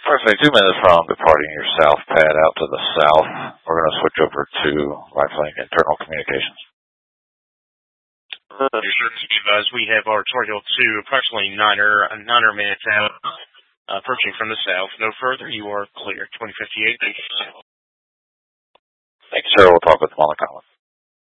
Approximately 2 minutes from departing your south pad out to the south, we're going to switch over to Lifelink Internal Communications. Your service to be advised, we have our Tar Heel 2 approximately 9 minutes out, approaching from the south. No further, you are clear. 2058, thank you. Thank you, sir. We'll talk with them on the comment.